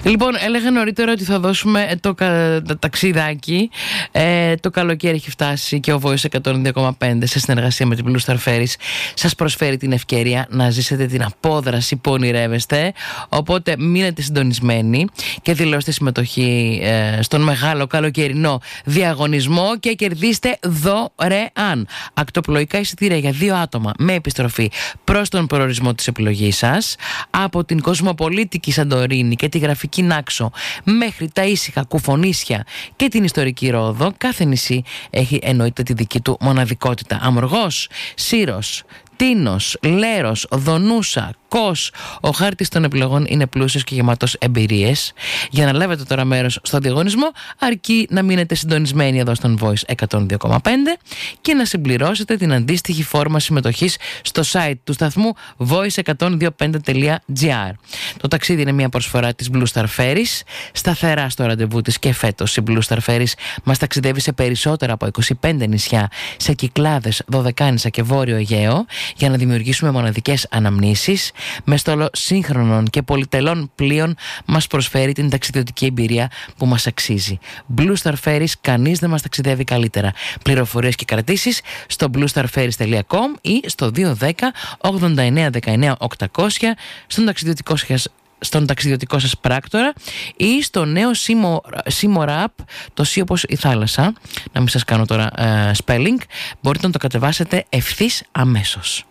Λοιπόν, έλεγα νωρίτερα ότι θα δώσουμε το ταξιδάκι. Το καλοκαίρι έχει φτάσει και ο Voice 102,5 σε συνεργασία με την Blue Star Ferries σας προσφέρει την ευκαιρία να ζήσετε την απόδραση που ονειρεύεστε. Οπότε μείνετε συντονισμένοι και δηλώστε συμμετοχή στον μεγάλο καλοκαιρινό διαγωνισμό και κερδίστε δωρεάν ακτοπλοϊκά εισιτήρια για 2 άτομα με επιστροφή προς τον προορισμό της επιλογής σας από την κοσμοπολίτικη Σαντορίνη και τη γραφική Νάξο μέχρι τα ήσυχα Κουφονήσια και την ιστορική Ρόδο. Κάθε νησί έχει εννοείται τη δική του μοναδικότητα. Αμοργός, Σύρος, Τίνος, Λέρος, Δονούσα, Κος. Ο χάρτης των επιλογών είναι πλούσιος και γεμάτος εμπειρίες. Για να λάβετε τώρα μέρος στο διαγωνισμό, αρκεί να μείνετε συντονισμένοι εδώ στον Voice 102,5 και να συμπληρώσετε την αντίστοιχη φόρμα συμμετοχής στο site του σταθμού voice125.gr. Το ταξίδι είναι μια προσφορά της Blue Star Ferries, σταθερά στο ραντεβού της και φέτος η Blue Star Ferries μας ταξιδεύει σε περισσότερα από 25 νησιά, σε Κυκλάδες, Δωδεκάνησα και Βόρειο Αιγαίο, για να δημιουργήσουμε μοναδικές αναμνήσεις. Με στόλο σύγχρονων και πολυτελών πλοίων μας προσφέρει την ταξιδιωτική εμπειρία που μας αξίζει. Blue Star Ferries, κανείς δεν μας ταξιδεύει καλύτερα. Πληροφορίες και κρατήσεις στο bluestarferries.com ή στο 210 89 19 800 στον ταξιδιωτικό σας πράκτορα ή στο νέο Seymour App, το C όπως η θάλασσα, να μην σας κάνω τώρα spelling, μπορείτε να το κατεβάσετε ευθύς αμέσως.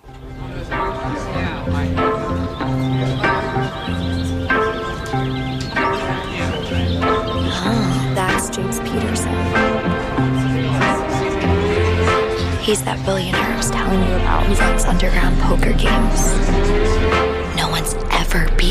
That's James Peterson. He's that billionaire I was telling you about who runs underground poker games. No one's ever beat